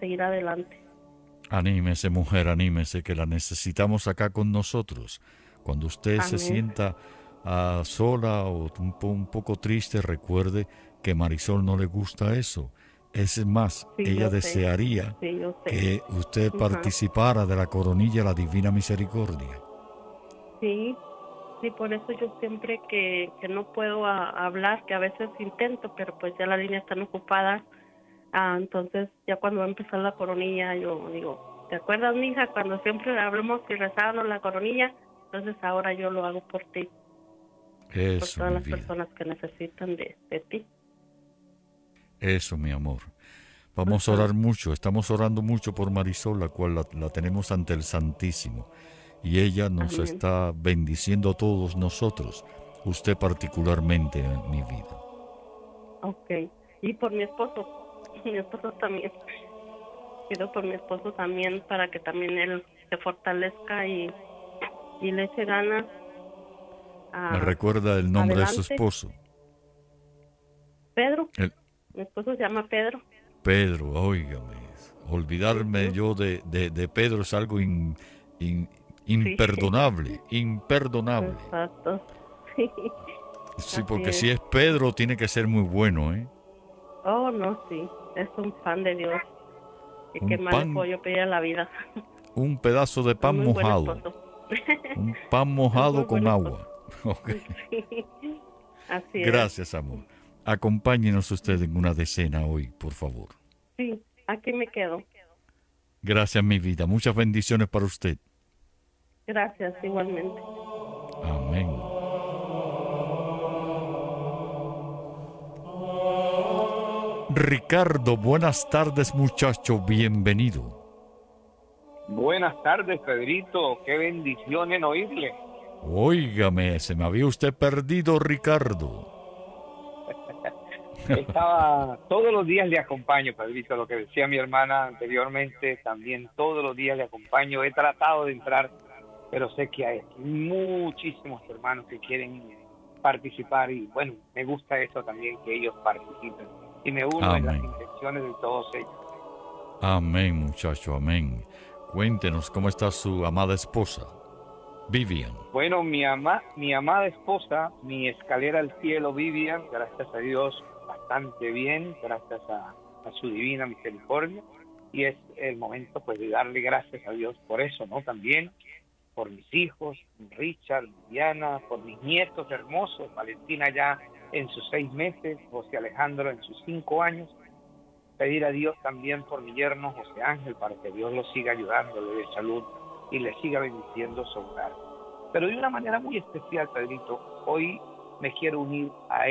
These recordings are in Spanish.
seguir adelante. Anímese, mujer, anímese, que la necesitamos acá con nosotros. Cuando usted se Amén. sienta sola o un poco triste, recuerde que Marisol no le gusta eso. Es más, Sí, ella yo sé. desearía Sí, yo sé. que usted Ajá. participara de la coronilla de la Divina Misericordia. Sí, sí, por eso yo siempre que no puedo hablar, que a veces intento, pero pues ya la línea está ocupada. Entonces ya cuando va a empezar la coronilla, yo digo, ¿te acuerdas, mija, cuando siempre hablamos y rezábamos la coronilla? Entonces ahora yo lo hago por ti, por Eso, todas mi las vida. personas que necesitan de ti. Eso, mi amor. Vamos a Ajá. orar mucho, estamos orando mucho por Marisol, la cual la tenemos ante el Santísimo. Y ella nos Amén. está bendiciendo a todos nosotros, usted particularmente en mi vida. Okay. Y por mi esposo, mi esposo también. Pido por mi esposo también para que también él se fortalezca y le eche ganas Me a recuerda el nombre de su adelante. esposo, Pedro, el mi esposo se llama Pedro. Pedro, óigame. Olvidarme Ujú. yo de Pedro es algo in- Sí, imperdonable, imperdonable. exacto. Sí, Sí, así porque es. si es Pedro tiene que ser muy bueno, ¿eh? Oh, no, sí, es un fan de Dios. ¿Y Un qué más le pan, puedo yo pedir a la vida? un pedazo de Es pan muy buen mojado, esposo. un pan Es mojado muy con buen esposo. agua. Ok. Sí, así es. Gracias, amor. Acompáñenos usted en una decena hoy, por favor. Sí, aquí me quedo. Gracias, mi vida. Muchas bendiciones para usted. Gracias, igualmente. Amén. Ricardo, buenas tardes, muchacho. Bienvenido. Buenas tardes, Pedrito. Qué bendición en oírle. Óigame, se me había usted perdido, Ricardo. Estaba, todos los días le acompaño, Pedrito, lo que decía mi hermana anteriormente, también todos los días le acompaño. He tratado de entrar, pero sé que hay muchísimos hermanos que quieren participar y bueno, me gusta eso también, que ellos participen. Y me uno en las Amén. intenciones de todos ellos. Amén, muchacho, amén. Cuéntenos cómo está su amada esposa, Vivian. Bueno, mi amada esposa, mi escalera al cielo, Vivian, gracias a Dios, bastante bien, gracias a su divina misericordia. Y es el momento, pues, de darle gracias a Dios por eso, ¿no? También por mis hijos, Richard, Diana, por mis nietos hermosos, Valentina ya en sus 6 meses, José Alejandro en sus 5 años. Pedir a Dios también por mi yerno José Ángel, para que Dios lo siga ayudando, le dé salud y le siga bendiciendo su hogar. Pero de una manera muy especial, Pedrito, hoy me quiero unir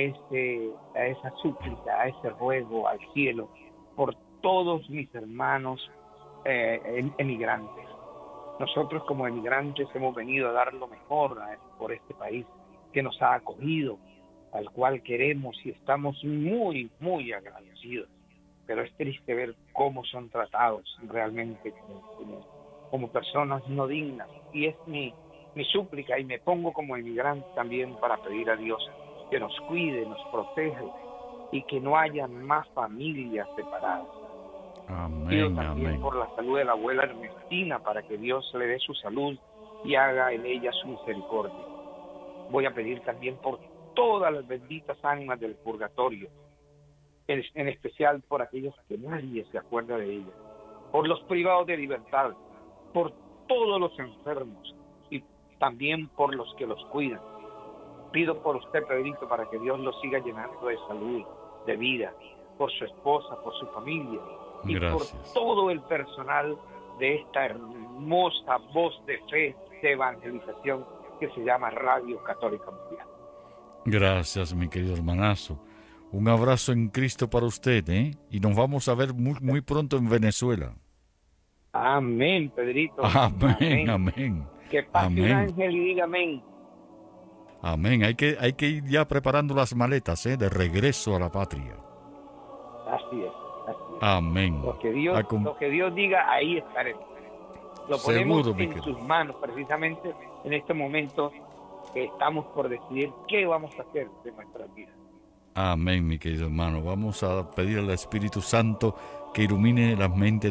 a esa súplica, a ese ruego al cielo por todos mis hermanos emigrantes. Nosotros como emigrantes hemos venido a dar lo mejor por este país que nos ha acogido, al cual queremos y estamos muy, muy agradecidos. Pero es triste ver cómo son tratados realmente como personas no dignas. Y es mi súplica, y me pongo como emigrante también para pedir a Dios que nos cuide, nos protege y que no haya más familias separadas. Pido Amén, también amén. por la salud de la abuela Ernestina, para que Dios le dé su salud y haga en ella su misericordia. Voy a pedir también por todas las benditas ánimas del purgatorio, en especial por aquellos que nadie se acuerda de ellas, por los privados de libertad, por todos los enfermos y también por los que los cuidan. Pido por usted, Pedrito, para que Dios lo siga llenando de salud, de vida, por su esposa, por su familia y por Gracias. todo el personal de esta hermosa voz de fe, de evangelización que se llama Radio Católica Mundial. Gracias, mi querido hermanazo. Un abrazo en Cristo para usted, ¿eh? Y nos vamos a ver muy, muy pronto en Venezuela. Amén, Pedrito. Amén, Amén. amén, Que pase un amén, ángel y diga amén. amén. Hay que ir ya preparando las maletas, ¿eh? De regreso a la patria. Así es, así es. Amén. Lo que Dios diga, ahí estaremos. Lo ponemos Seguro, mi en querido. sus manos precisamente en este momento que estamos por decidir qué vamos a hacer de nuestras vidas. Amén, mi querido hermano. Vamos a pedir al Espíritu Santo que ilumine las mentes